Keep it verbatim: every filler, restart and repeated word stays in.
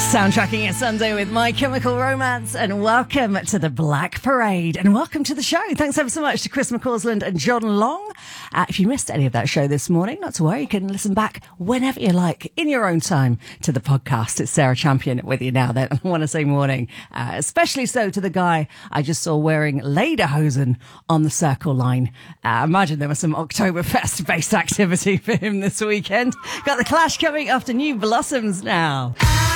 Soundtracking your Sunday with My Chemical Romance, and welcome to the Black Parade, and welcome to the show. Thanks ever so much to Chris McCausland and John Long. Uh, if you missed any of that show this morning, not to worry, you can listen back whenever you like in your own time to the podcast. It's Sarah Champion with you now. Then I want to say morning, uh, especially so to the guy I just saw wearing lederhosen on the Circle Line. Uh, imagine there was some Oktoberfest-based activity for him this weekend. Got the Clash coming after New Blossoms now.